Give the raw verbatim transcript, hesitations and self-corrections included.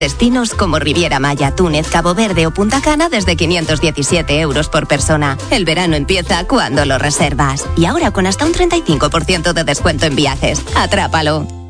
Destinos como Riviera Maya, Túnez, Cabo Verde o Punta Cana desde quinientos diecisiete euros por persona. El verano empieza cuando lo reservas. Y ahora con hasta un treinta y cinco por ciento de descuento en viajes. ¡Atrápalo!